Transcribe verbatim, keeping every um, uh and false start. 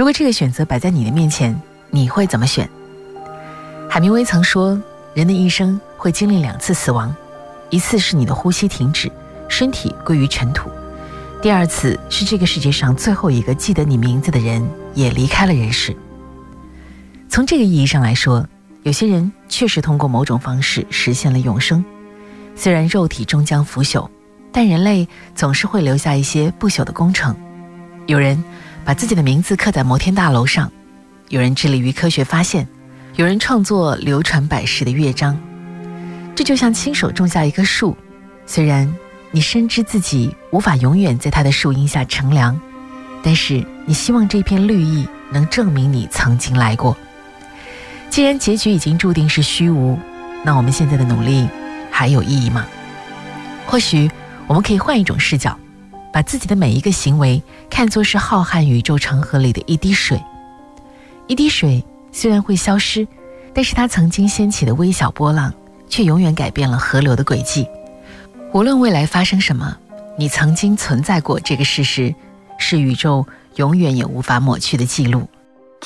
如果这个选择摆在你的面前，你会怎么选？海明威曾说，人的一生会经历两次死亡，一次是你的呼吸停止，身体归于尘土，第二次是这个世界上最后一个记得你名字的人也离开了人世。从这个意义上来说，有些人确实通过某种方式实现了永生，虽然肉体终将腐朽，但人类总是会留下一些不朽的工程。有人把自己的名字刻在摩天大楼上，有人致力于科学发现，有人创作流传百世的乐章。这就像亲手种下一棵树，虽然你深知自己无法永远在它的树荫下乘凉，但是你希望这片绿意能证明你曾经来过。既然结局已经注定是虚无，那我们现在的努力还有意义吗？或许我们可以换一种视角，把自己的每一个行为看作是浩瀚宇宙长河里的一滴水。一滴水虽然会消失，但是它曾经掀起的微小波浪却永远改变了河流的轨迹。无论未来发生什么，你曾经存在过这个事实，是宇宙永远也无法抹去的记录。